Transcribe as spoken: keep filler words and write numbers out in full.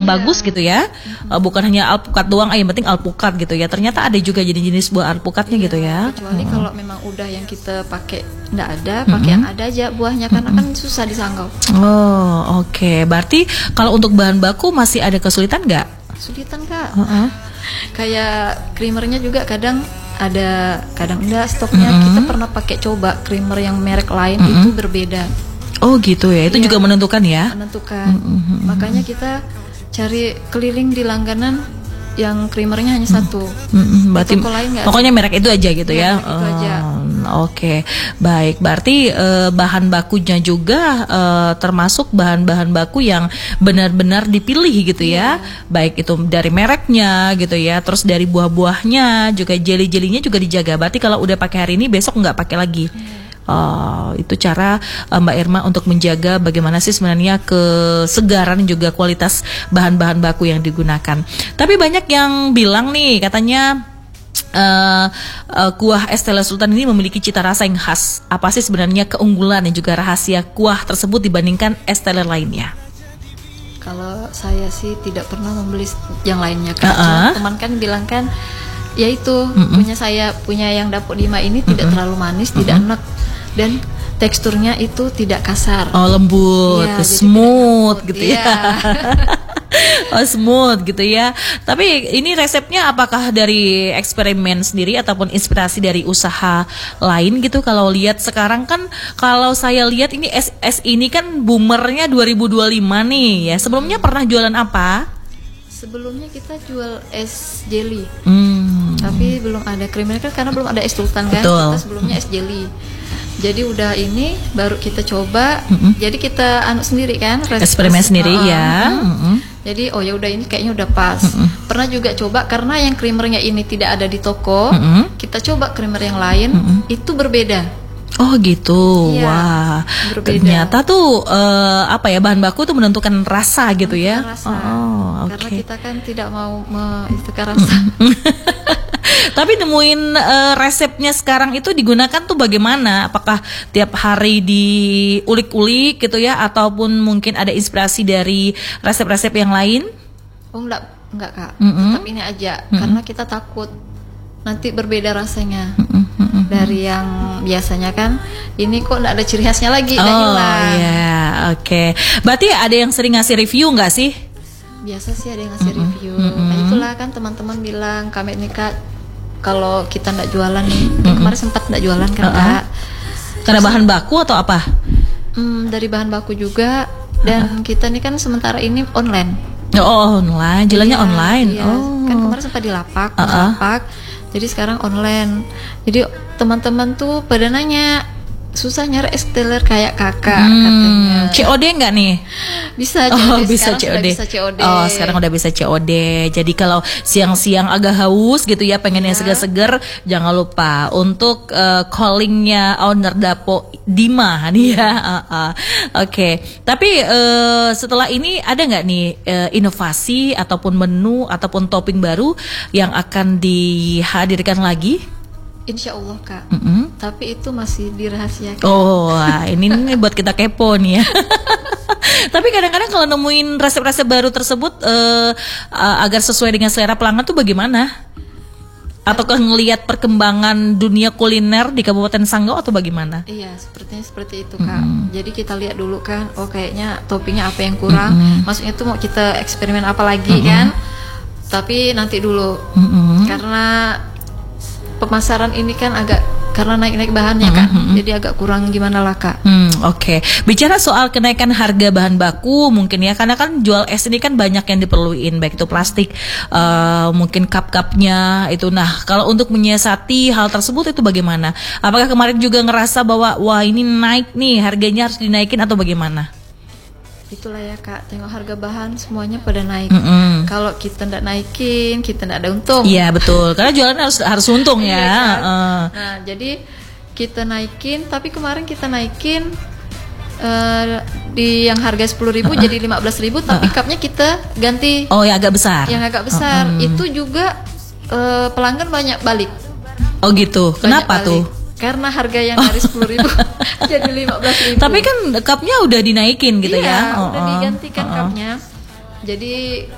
bagus gitu ya. Mm-hmm. Uh, bukan hanya alpukat doang, ah, yang penting alpukat gitu ya. Ternyata ada juga jenis-jenis buah alpukatnya iya, gitu ya. Kecuali hmm. kalau memang udah yang kita pakai nggak ada, pakai mm-hmm. yang ada aja buahnya karena mm-hmm. kan susah disanggau. Oh, oke. Okay. Berarti kalau untuk bahan baku masih ada kesulitan nggak? Kesulitan Kak. Uh-uh. Kayak creamernya juga kadang ada, kadang enggak stoknya. Mm-hmm. Kita pernah pakai coba creamer yang merek lain mm-hmm. itu berbeda. Oh gitu ya, itu ya, juga menentukan ya? Menentukan. Mm-hmm. Makanya kita cari keliling di langganan yang creamernya hanya satu. Mm-hmm. Berarti pokoknya merek itu aja gitu ya? Ya itu oh, aja. Oke, okay. Baik. Berarti eh, bahan bakunya juga eh, termasuk bahan-bahan baku yang benar-benar dipilih gitu ya? ya? Baik itu dari mereknya gitu ya, terus dari buah-buahnya, juga jelly-jellynya juga dijaga. Berarti kalau udah pakai hari ini, besok nggak pakai lagi? Ya. Uh, itu cara uh, Mbak Irma untuk menjaga bagaimana sih sebenarnya kesegaran juga kualitas bahan-bahan baku yang digunakan. Tapi banyak yang bilang nih katanya uh, uh, kuah es teler sultan ini memiliki cita rasa yang khas. Apa sih sebenarnya keunggulan dan juga rahasia kuah tersebut dibandingkan es teler lainnya? Kalau saya sih tidak pernah membeli yang lainnya kan. Uh-uh. Teman kan bilang kan, yaitu mm-mm. punya saya punya yang Dapur Lima ini mm-mm. tidak terlalu manis, mm-mm. tidak enak. Dan teksturnya itu tidak kasar. Oh lembut, ya, smooth gitu ya. Oh smooth gitu ya. Tapi ini resepnya apakah dari eksperimen sendiri ataupun inspirasi dari usaha lain gitu? Kalau lihat sekarang kan, kalau saya lihat ini es es ini kan boomernya dua ribu dua puluh lima nih ya. Sebelumnya pernah jualan apa? Sebelumnya kita jual es jelly. Hmm. Tapi belum ada creamer kan karena belum ada es sultan kan. Betul. Kita sebelumnya es jelly. Jadi udah ini baru kita coba, mm-hmm. jadi kita anu sendiri kan, eksperimen sendiri uh, ya. Mm-hmm. Jadi oh ya udah ini kayaknya udah pas. Mm-hmm. Pernah juga coba karena yang creamernya ini tidak ada di toko, mm-hmm. kita coba creamer yang lain mm-hmm. itu berbeda. Oh gitu, ya, wah. Berbeda. Ternyata tuh uh, apa ya bahan baku tuh menentukan rasa gitu ya. Rasa. Oh, karena okay. kita kan tidak mau menentukan rasa. Tapi nemuin uh, resepnya sekarang itu digunakan tuh bagaimana? Apakah tiap hari diulik-ulik gitu ya, ataupun mungkin ada inspirasi dari resep-resep yang lain? Oh enggak, enggak Kak. Mm-hmm. Tetap ini aja, mm-hmm. karena kita takut nanti berbeda rasanya mm-hmm. dari yang biasanya kan. Ini kok enggak ada ciri khasnya lagi, oh, udah hilang. Oh iya, oke. Okay. Berarti ada yang sering ngasih review nggak sih? Biasa sih ada yang ngasih mm-hmm. review. Mm-hmm. Nah itulah kan teman-teman bilang kami ini Kak, kalau kita nggak jualan nih, mm-hmm. kemarin sempat nggak jualan kan uh-uh. Kak. Karena bahan baku atau apa? Hmm, dari bahan baku juga, dan uh-uh. kita nih kan sementara ini online. Oh online, jalannya iya, online. Iya. Oh. Kan kemarin sempat di lapak, uh-uh. di lapak. Jadi sekarang online. Jadi teman-teman tuh pada nanya, susah nyari es teler kayak kakak hmm, katanya. C O D nggak nih? Bisa C O D. Oh, bisa C O D. bisa C O D. Oh, sekarang udah bisa C O D. Jadi kalau siang-siang agak haus gitu ya, pengen yang ya. seger-seger, jangan lupa untuk uh, callingnya owner Dapo Dima nih ya. Uh, uh. Oke. Okay. Tapi uh, setelah ini ada nggak nih uh, inovasi ataupun menu ataupun topping baru yang akan dihadirkan lagi? Insya Allah Kak, mm-hmm. tapi itu masih dirahasiakan. Oh, wah, ini nih buat kita kepo nih ya. Tapi kadang-kadang kalau nemuin resep-resep baru tersebut uh, uh, agar sesuai dengan selera pelanggan tuh bagaimana? Ataukah ngelihat perkembangan dunia kuliner di Kabupaten Sanggau atau bagaimana? Iya, sepertinya seperti itu Kak. Mm-hmm. Jadi kita lihat dulu kan, oh kayaknya toppingnya apa yang kurang. Mm-hmm. Maksudnya tuh mau kita eksperimen apa lagi mm-hmm. kan? Tapi nanti dulu, mm-hmm. karena pemasaran ini kan agak karena naik-naik bahannya kan, mm-hmm. jadi agak kurang gimana lah Kak. Hmm, Oke, okay. Bicara soal kenaikan harga bahan baku mungkin ya, karena kan jual es ini kan banyak yang diperluin, baik itu plastik, uh, mungkin cup-cupnya itu. Nah, kalau untuk menyiasati hal tersebut itu bagaimana? Apakah kemarin juga ngerasa bahwa wah ini naik nih, harganya harus dinaikin atau bagaimana? Itulah ya Kak, tengok harga bahan semuanya pada naik. Mm-hmm. Kalau kita ndak naikin, kita ndak ada untung. Iya betul, karena jualan harus harus untung ya. Iya, kan? uh. Nah jadi kita naikin, tapi kemarin kita naikin uh, di yang harga sepuluh ribu uh-uh. jadi lima belas ribu, tapi uh-uh. cupnya kita ganti. Oh yang agak besar. Yang agak besar, uh-uh. itu juga uh, pelanggan banyak balik. Oh gitu, banyak kenapa balik. tuh? Karena harga yang dari sepuluh ribu jadi lima belas ribu. Tapi kan cupnya udah dinaikin gitu iya, ya. Iya, udah digantikan uh-uh. cupnya. Jadi